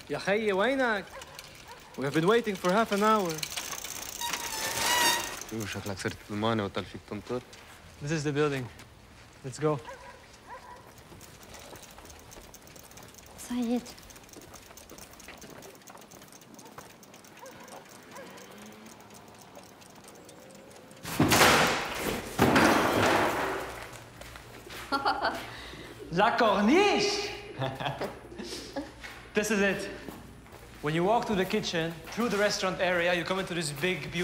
يا خيي وينك؟ We have been waiting for half an hour. شكلك صرت ألماني وطل فيك تنطر. This is the building. Let's go. سعيد. La corniche! This is it. When you walk through the kitchen, through the restaurant area, you come into this big, beautiful